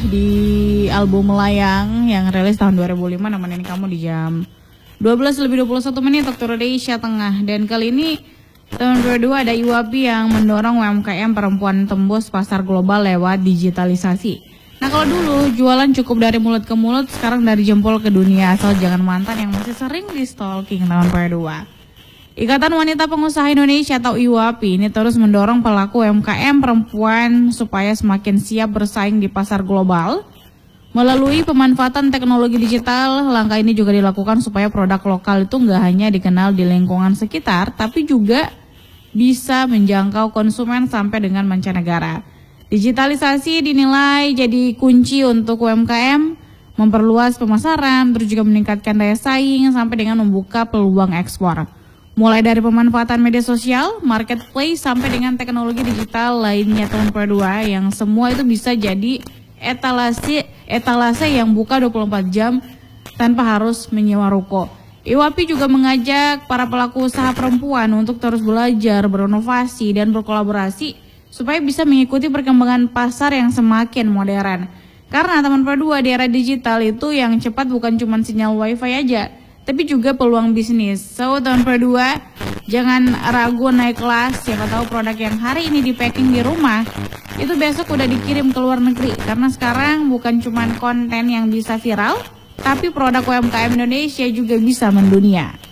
di album Melayang yang rilis tahun 2005, nemenin kamu di jam 12:21 waktu Indonesia Tengah. Dan kali ini tahun 2022 ada Iwapi yang mendorong UMKM perempuan tembus pasar global lewat digitalisasi. Nah kalau dulu jualan cukup dari mulut ke mulut, sekarang dari jempol ke dunia, asal jangan mantan yang masih sering di stalking tahun 2022. Ikatan Wanita Pengusaha Indonesia atau IWAPI ini terus mendorong pelaku UMKM perempuan supaya semakin siap bersaing di pasar global. Melalui pemanfaatan teknologi digital, langkah ini juga dilakukan supaya produk lokal itu nggak hanya dikenal di lingkungan sekitar, tapi juga bisa menjangkau konsumen sampai dengan mancanegara. Digitalisasi dinilai jadi kunci untuk UMKM, memperluas pemasaran, terus juga meningkatkan daya saing sampai dengan membuka peluang ekspor. Mulai dari pemanfaatan media sosial, marketplace, sampai dengan teknologi digital lainnya tahun 2022 yang semua itu bisa jadi etalase yang buka 24 jam tanpa harus menyewa ruko. IWAPI juga mengajak para pelaku usaha perempuan untuk terus belajar, berinovasi, dan berkolaborasi supaya bisa mengikuti perkembangan pasar yang semakin modern. Karena tahun 2022 di era digital itu yang cepat bukan cuma sinyal wifi aja, tapi juga peluang bisnis. So tahun 2022 jangan ragu naik kelas. Siapa tahu produk yang hari ini di packing di rumah itu besok udah dikirim ke luar negeri. Karena sekarang bukan cuma konten yang bisa viral, tapi produk UMKM Indonesia juga bisa mendunia.